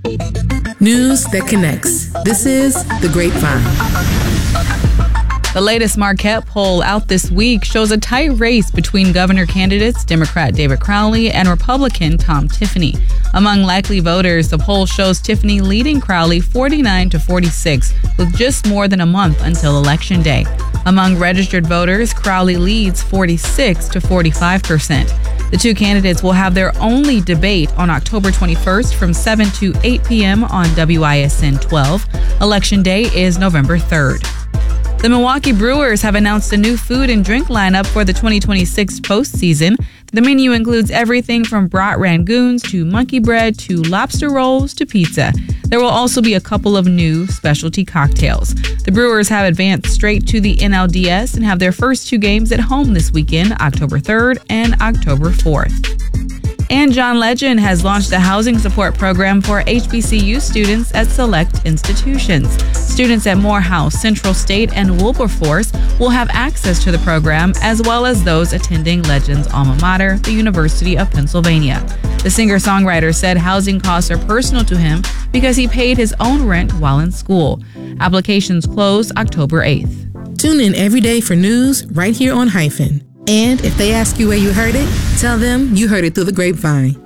News that connects. This is The Grapevine. The latest Marquette poll out this week shows a tight race between governor candidates Democrat David Crowley and Republican Tom Tiffany. Among likely voters, the poll shows Tiffany leading Crowley 49-46 with just more than a month until Election Day. Among registered voters, Crowley leads 46-45%. The two candidates will have their only debate on October 21st from 7 to 8 p.m. on WISN 12. Election Day is November 3rd. The Milwaukee Brewers have announced a new food and drink lineup for the 2026 postseason. The menu includes everything from brat rangoons to monkey bread to lobster rolls to pizza. There will also be a couple of new specialty cocktails. The Brewers have advanced straight to the NLDS and have their first two games at home this weekend, October 3rd and October 4th. And John Legend has launched a housing support program for HBCU students at select institutions. Students at Morehouse, Central State, and Wilberforce will have access to the program, as well as those attending Legend's alma mater, the University of Pennsylvania. The singer-songwriter said housing costs are personal to him because he paid his own rent while in school. Applications close October 8th. Tune in every day for news right here on Hyphen. And if they ask you where you heard it, tell them you heard it through the grapevine.